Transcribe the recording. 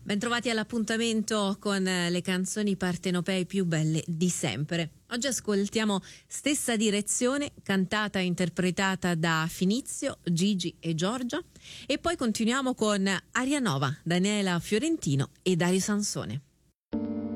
Bentrovati all'appuntamento con le canzoni partenopee più belle di sempre. Oggi ascoltiamo Stessa direzione, cantata e interpretata da Finizio, Gigi e Giorgia, e poi continuiamo con Aria Nova, Daniela Fiorentino e Dario Sansone.